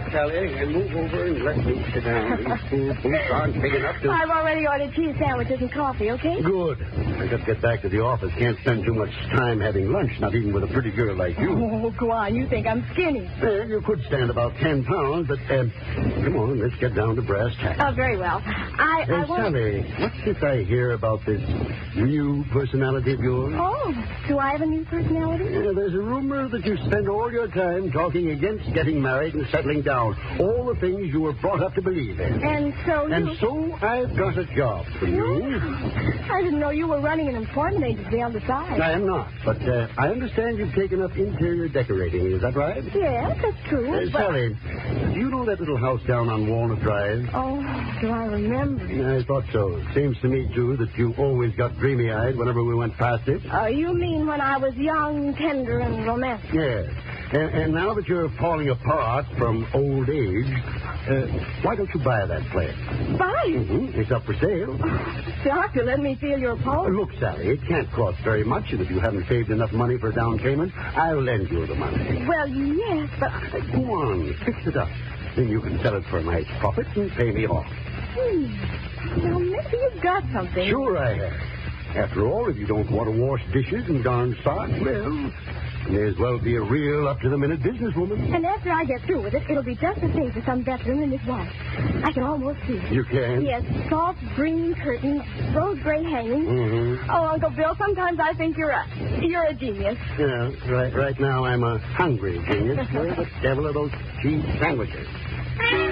Sally, and move over and let me sit down. These boots aren't big enough to... I've already ordered cheese sandwiches and coffee, okay? Good. I got to get back to the office. Can't spend too much time having lunch, not even with a pretty girl like you. Oh, go on. You think I'm skinny. Well, you could stand about 10 pounds, but come on, let's get down to brass tacks. Oh, very well. I want... Sally, what's this I hear about this new personality of yours? Oh, do I have a new personality? Yeah, there's a rumor that you spend all your time talking against getting married and settling down. All the things you were brought up to believe in. And so I've got a job for you. I didn't know you were running an employment agency on the side. I am not, but I understand you've taken up interior decorating. Is that right? Yes, that's true. Sally, do you know that little house down on Walnut Drive? Oh, do I remember? I thought so. Seems to me, too, that you always got dreamy-eyed whenever we went past it. You mean when I was young, tender, and romantic? Yes. And now that you're falling apart from old age, why don't you buy that place? Buy it? Mm-hmm. It's up for sale. Doctor, let me feel your pulse. Look, Sally, it can't cost very much, and if you haven't saved enough money for a down payment, I'll lend you the money. Well, yes, but... Go on, fix it up. Then you can sell it for a nice profit and pay me off. Well, maybe you've got something. Sure I have. After all, if you don't want to wash dishes and darn socks, well, you may as well be a real up-to-the-minute businesswoman. And after I get through with it, it'll be just the same for some veteran and his wife. I can almost see it. You can? Yes, soft green curtains, rose gray hangings. Mm-hmm. Oh, Uncle Bill, sometimes I think you're a genius. Yeah, right now I'm a hungry genius. Where the devil are those cheese sandwiches?